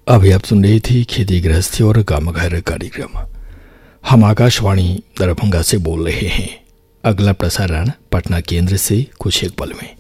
अभी आप सुन रही थी खेती गृहस्थी और गाँव घर कार्यक्रम। हम आकाशवाणी दरभंगा से बोल रहे हैं। अगला प्रसारण पटना केंद्र से कुछ एक पल में।